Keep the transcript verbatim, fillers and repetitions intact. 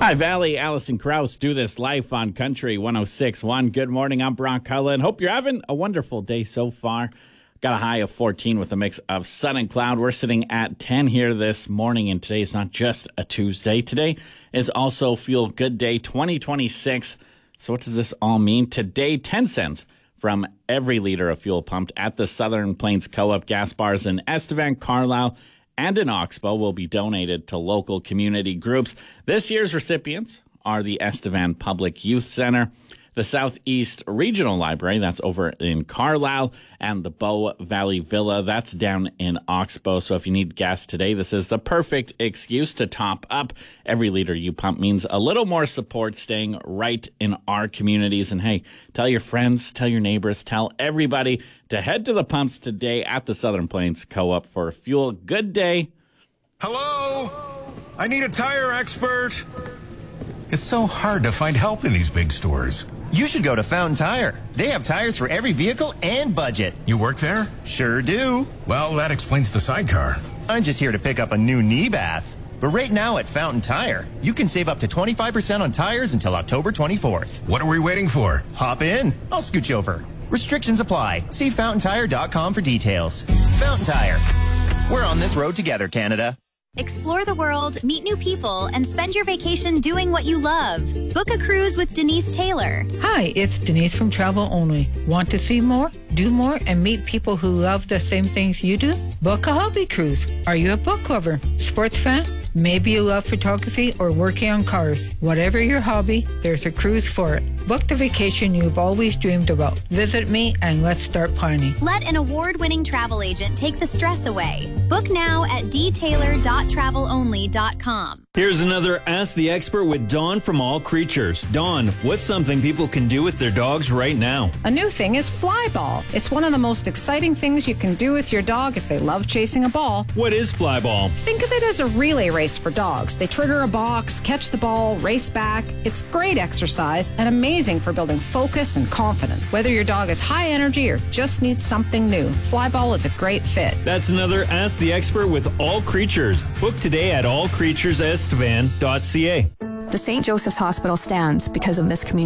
Hi, Valley. Allison Krause, Do This Life on Country one oh six point one. Good morning. I'm Brock Cullen. Hope you're having a wonderful day so far. Got a high of fourteen with a mix of sun and cloud. We're sitting at ten here this morning, and today's not just a Tuesday. Today is also Fuel Good Day twenty twenty-six. So what does this all mean? Today, ten cents from every liter of fuel pumped at the Southern Plains Co-op gas bars in Estevan, Carlisle, and in Oxbow will be donated to local community groups. This year's recipients are the Estevan Public Youth Center, the Southeast Regional Library, that's over in Carlisle, and the Bow Valley Villa, that's down in Oxbow. So if you need gas today, this is the perfect excuse to top up. Every liter you pump means a little more support staying right in our communities. And hey, tell your friends, tell your neighbors, tell everybody to head to the pumps today at the Southern Plains Co-op for a Fuel Good Day. Hello? I need a tire expert. It's so hard to find help in these big stores. You should go to Fountain Tire. They have tires for every vehicle and budget. You work there? Sure do. Well, that explains the sidecar. I'm just here to pick up a new knee bath. But right now at Fountain Tire, you can save up to twenty-five percent on tires until October twenty-fourth. What are we waiting for? Hop in. I'll scoot you over. Restrictions apply. See fountain tire dot com for details. Fountain Tire. We're on this road together, Canada. Explore the world, meet new people, and spend your vacation doing what you love. Book a cruise with Denise Taylor. Hi, it's Denise from Travel Only. Want to see more, do more, and meet people who love the same things you do? Book a hobby cruise. Are you a book lover? Sports fan? Maybe you love photography or working on cars. Whatever your hobby, there's a cruise for it. Book the vacation you've always dreamed about. Visit me and let's start planning. Let an award-winning travel agent take the stress away. Book now at d taylor dot travel only dot com. Here's another Ask the Expert with Dawn from All Creatures. Dawn, what's something people can do with their dogs right now? A new thing is Flyball. It's one of the most exciting things you can do with your dog if they love chasing a ball. What is Flyball? Think of it as a relay race for dogs. They trigger a box, catch the ball, race back. It's great exercise and amazing for building focus and confidence. Whether your dog is high energy or just needs something new, Flyball is a great fit. That's another Ask the Expert with All Creatures. Book today at all creatures estevan dot c a. The Saint Joseph's Hospital stands because of this community.